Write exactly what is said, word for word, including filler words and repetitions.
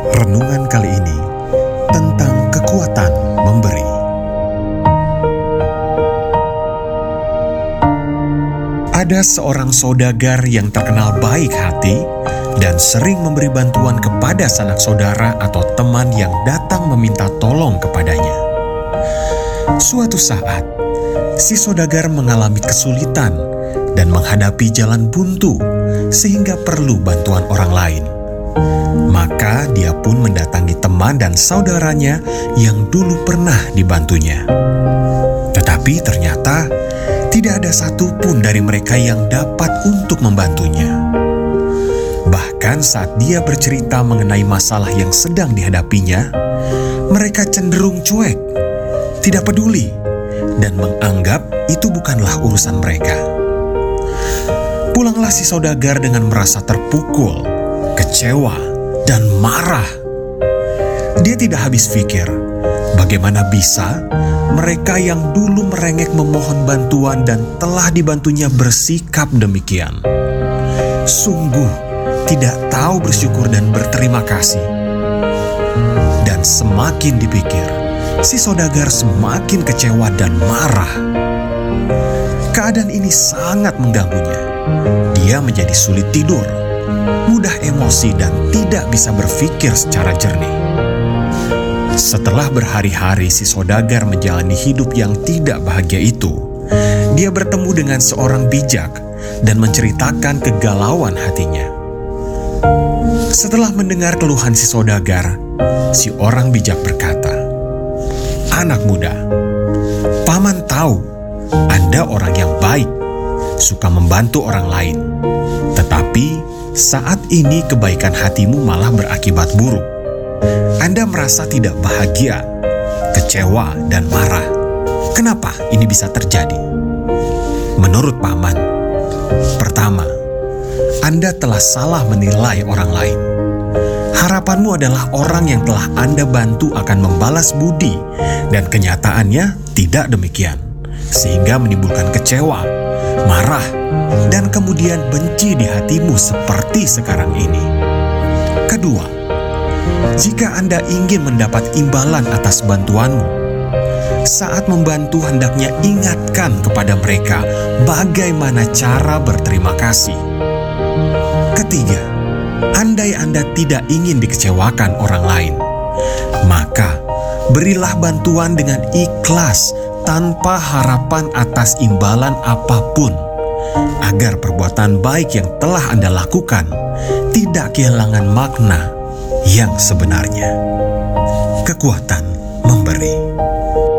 Renungan kali ini tentang kekuatan memberi. Ada seorang saudagar yang terkenal baik hati dan sering memberi bantuan kepada sanak saudara atau teman yang datang meminta tolong kepadanya. Suatu saat, si saudagar mengalami kesulitan dan menghadapi jalan buntu sehingga perlu bantuan orang lain. Maka dia pun mendatangi teman dan saudaranya yang dulu pernah dibantunya. Tetapi ternyata tidak ada satupun dari mereka yang dapat untuk membantunya. Bahkan saat dia bercerita mengenai masalah yang sedang dihadapinya, mereka cenderung cuek, tidak peduli, dan menganggap itu bukanlah urusan mereka. Pulanglah si saudagar dengan merasa terpukul, kecewa, dan marah. Dia tidak habis pikir, bagaimana bisa mereka yang dulu merengek memohon bantuan dan telah dibantunya bersikap demikian. Sungguh tidak tahu bersyukur dan berterima kasih. Dan semakin dipikir, si saudagar semakin kecewa dan marah. Keadaan ini sangat mengganggunya. Dia menjadi sulit tidur, mudah emosi dan tidak bisa berpikir secara jernih. Setelah berhari-hari si saudagar menjalani hidup yang tidak bahagia itu, dia bertemu dengan seorang bijak dan menceritakan kegalauan hatinya. Setelah mendengar keluhan si saudagar, si orang bijak berkata, "Anak muda, paman tahu Anda orang yang baik, suka membantu orang lain. Tetapi saat ini kebaikan hatimu malah berakibat buruk. Anda merasa tidak bahagia, kecewa, dan marah. Kenapa ini bisa terjadi? Menurut paman, pertama, Anda telah salah menilai orang lain. Harapanmu adalah orang yang telah Anda bantu akan membalas budi, dan kenyataannya tidak demikian, sehingga menimbulkan kecewa, marah, dan kemudian benci di hatimu seperti sekarang ini. Kedua, jika Anda ingin mendapat imbalan atas bantuanmu, saat membantu hendaknya ingatkan kepada mereka bagaimana cara berterima kasih. Ketiga, andai Anda tidak ingin dikecewakan orang lain, maka berilah bantuan dengan ikhlas tanpa harapan atas imbalan apapun, agar perbuatan baik yang telah Anda lakukan tidak kehilangan makna yang sebenarnya. Kekuatan memberi.